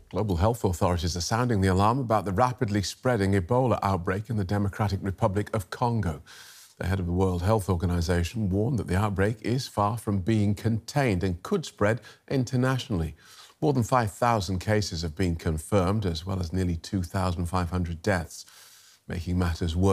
Global health authorities are sounding the alarm about the rapidly spreading Ebola outbreak in the Democratic Republic of Congo. The head of the World Health Organization warned that the outbreak is far from being contained and could spread internationally. More than 5,000 cases have been confirmed, as well as nearly 2,500 deaths. Making matters worse,